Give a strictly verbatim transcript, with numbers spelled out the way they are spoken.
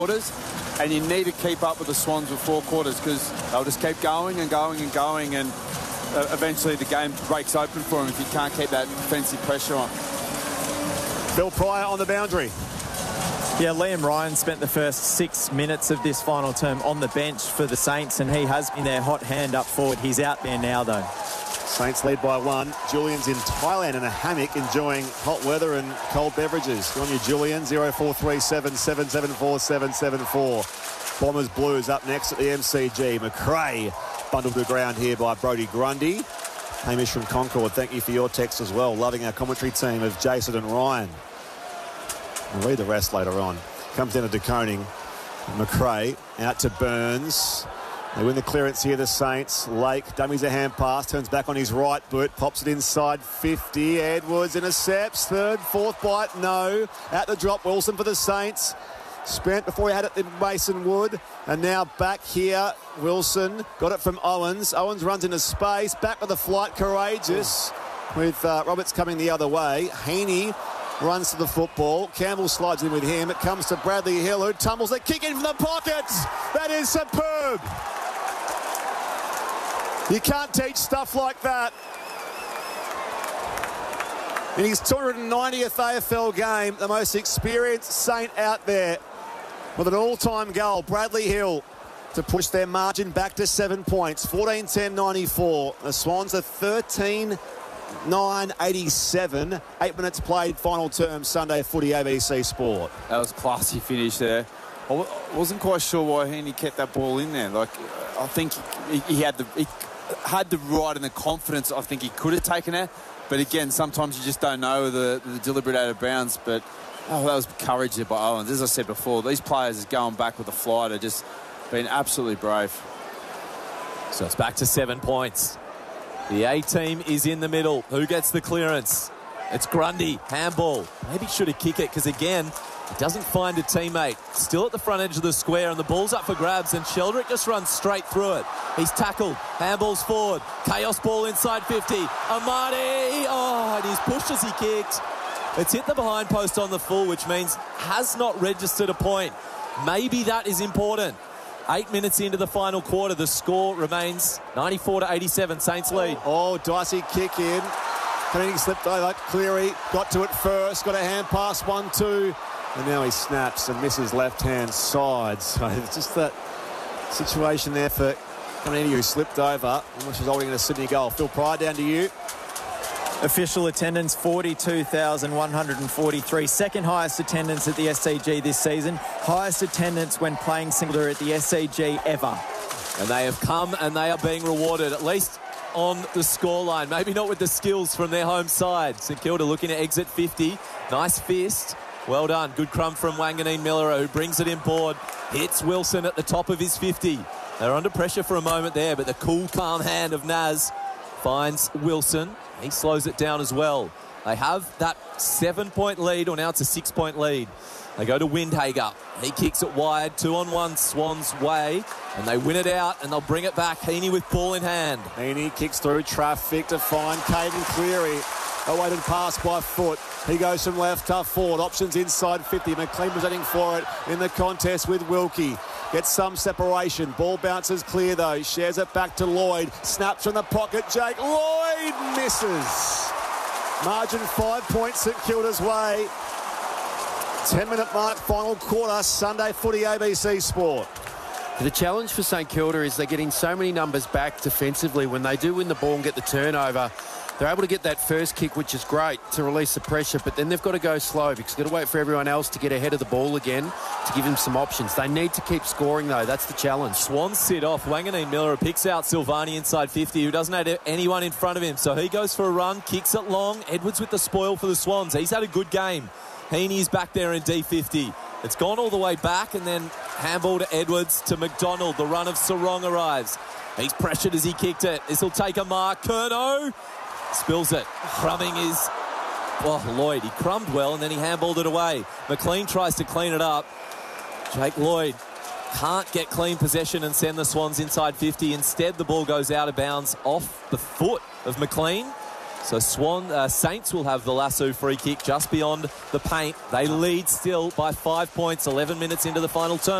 quarters, and you need to keep up with the Swans with four quarters because they'll just keep going and going and going, and uh, eventually the game breaks open for them if you can't keep that defensive pressure on. Phil Pryor on the boundary. Yeah, Liam Ryan spent the first six minutes of this final term on the bench for the Saints, and he has been their hot hand up forward. He's out there now, though. Saints lead by one. Julian's in Thailand in a hammock enjoying hot weather and cold beverages. Good on you, Julian. zero four three seven, seven seven four, seven seven four. Bombers Blues up next at the M C G. McRae bundled to the ground here by Brodie Grundy. Hamish from Concord, thank you for your text as well. Loving our commentary team of Jason and Ryan. We'll read the rest later on. Comes down to De Koning. McRae out to Burns. They win the clearance here, the Saints. Lake dummies a hand pass, turns back on his right boot, pops it inside fifty. Edwards intercepts, third, fourth bite, no. At the drop, Wilson for the Saints. Spent before he had it in Mason Wood. And now back here, Wilson got it from Owens. Owens runs into space, back with the flight, courageous. With uh, Roberts coming the other way. Heaney runs to the football. Campbell slides in with him. It comes to Bradley Hill, who tumbles a kick in from the pocket. That is superb. You can't teach stuff like that. In his two hundred ninetieth A F L game, the most experienced Saint out there with an all-time goal, Bradley Hill, to push their margin back to seven points, fourteen ten ninety-four. The Swans are thirteen nine eighty-seven. Eight minutes played, final term, Sunday Footy, A B C Sport. That was a classy finish there. I wasn't quite sure why Heaney kept that ball in there. Like, I think he, he had the he had the right and the confidence. I think he could have taken it, but again, sometimes you just don't know the, the deliberate out of bounds. But oh, that was courage there by Owens. As I said before, these players going back with the flight are just been absolutely brave. So it's back to seven points. The A team is in the middle. Who gets the clearance? It's Grundy. Handball. Maybe should have kicked it because, again, he doesn't find a teammate. Still at the front edge of the square, and the ball's up for grabs, and Sheldrick just runs straight through it. He's tackled. Handball's forward. Chaos ball inside fifty. Amati. Oh, and he's pushed as he kicked. It's hit the behind post on the full, which means has not registered a point. Maybe that is important. Eight minutes into the final quarter, the score remains ninety-four to eighty-seven. Saints lead. Oh, dicey kick in. Kennedy slipped over. Cleary got to it first. Got a hand pass, one, two. And now he snaps and misses left-hand side. So it's just that situation there for Kennedy, who slipped over. Almost was holding in a Sydney goal. Phil Pryor, down to you. Official attendance, forty-two thousand one hundred forty-three. Second highest attendance at the S C G this season. Highest attendance when playing singular at the S C G ever. And they have come and they are being rewarded, at least on the scoreline. Maybe not with the skills from their home side. St Kilda looking to exit fifty. Nice fist. Well done. Good crumb from Wanganeen Miller, who brings it in board. Hits Wilson at the top of his fifty. They're under pressure for a moment there, but the cool, calm hand of Naz finds Wilson. He slows it down as well. They have that seven-point lead, or now it's a six-point lead. They go to Windhager. He kicks it wide, two on one, Swans way, and they win it out, and they'll bring it back. Heaney with ball in hand. Heaney kicks through traffic to find Caden Cleary. Awaited pass by Foot. He goes from left, tough forward. Options inside fifty. McLean presenting for it in the contest with Wilkie. Gets some separation. Ball bounces clear though. Shares it back to Lloyd. Snaps from the pocket. Jake Lloyd misses. Margin five points St Kilda's way. ten minute mark, final quarter. Sunday Footy, A B C Sport. The challenge for St Kilda is they're getting so many numbers back defensively. When they do win the ball and get the turnover, they're able to get that first kick, which is great to release the pressure, but then they've got to go slow because they've got to wait for everyone else to get ahead of the ball again to give them some options. They need to keep scoring, though. That's the challenge. Swans sit off. Wanganeen Miller picks out Silvani inside fifty, who doesn't have anyone in front of him. So he goes for a run, kicks it long. Edwards with the spoil for the Swans. He's had a good game. Heaney's back there in D fifty. It's gone all the way back, and then handball to Edwards to McDonald. The run of Sarong arrives. He's pressured as he kicked it. This will take a mark. Curnow spills it. Crumbing is, well, Lloyd. He crumbed well, and then he handballed it away. McLean tries to clean it up. Jake Lloyd can't get clean possession and send the Swans inside fifty. Instead, the ball goes out of bounds off the foot of McLean. So Swan uh, Saints will have the lasso free kick just beyond the paint. They lead still by five points, eleven minutes into the final term.